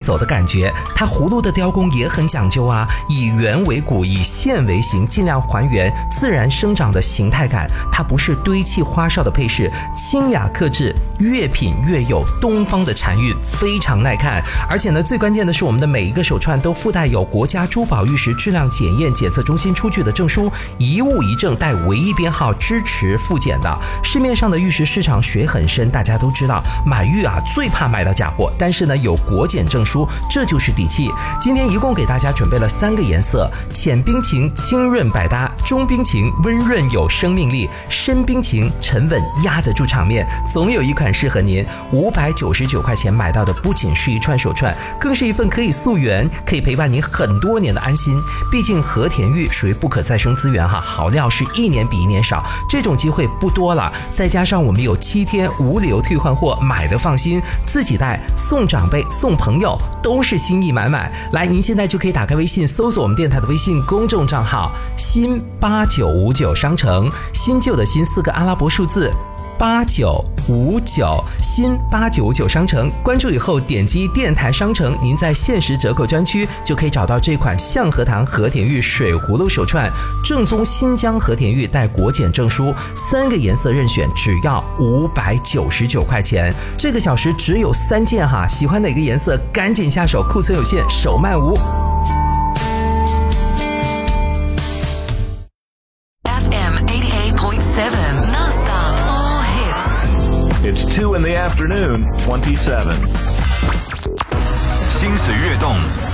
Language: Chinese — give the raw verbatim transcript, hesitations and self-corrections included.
走的感觉。它葫芦的雕工也很讲究啊，以圆为骨，以线为形，尽量还原自然生长的形态感。它不是堆砌花哨的配饰，清雅克制，越品越有东方的禅韵，非常耐看。而且呢，最关键的是我们的每一个手串都附带有国家珠宝玉石质量检验检测中心出具的证书，一物一证，带唯一编号，支持复检的。市面上的玉石市场水很深，大家都知道买玉啊最怕买到假货，但是呢有国检证书，这就是底气。今天一共给大家准备了三个颜色：浅冰情清润百搭，中冰情温润有生命力，深冰情沉稳压得住场面。总有一款适合您。五百九十九块钱买到的不仅是一串手串，更是一份可以溯源，可以陪伴您很多年的安心。毕竟和田玉属于不可再生资源哈，好料是一年比一年少，这种机会不多了。再加上我们有七天无理由退换货，买的放心，自己带、送长辈、送朋友都是心意满满。来，您现在就可以打开微信，搜索我们电台的微信公众账号新八九五九商城，新旧的新四个阿拉伯数字八九五九，新八九五九商城，关注以后点击电台商城，您在限时折扣专区就可以找到这款象和堂和田玉水葫芦手串，正宗新疆和田玉，带国检证书，三个颜色任选，只要五百九十九块钱。这个小时只有三件哈，喜欢哪个颜色赶紧下手，库存有限，手慢无。 F M eighty-eight point seven non-stop all hits. It's two in the afternoon, twenty-seven. 心随悦动，